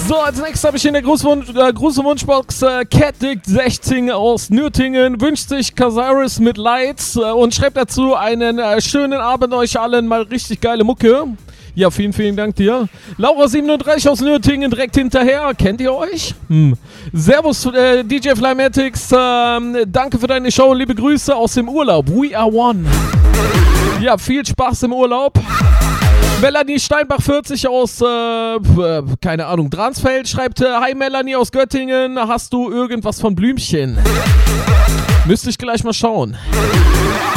So, als nächstes habe ich in der große Wunschbox Catdick16 aus Nürtingen. Wünscht sich Casaris mit Lights und schreibt dazu einen schönen Abend euch allen, mal richtig geile Mucke. Ja, vielen, vielen Dank dir. Laura37 aus Nürtingen direkt hinterher. Kennt ihr euch? Servus, DJ Flymatics. Danke für deine Show. Liebe Grüße aus dem Urlaub. We are one. Ja, viel Spaß im Urlaub. Melanie Steinbach 40 aus, keine Ahnung, Dransfeld schreibt, hi Melanie aus Göttingen, hast du irgendwas von Blümchen? Müsste ich gleich mal schauen.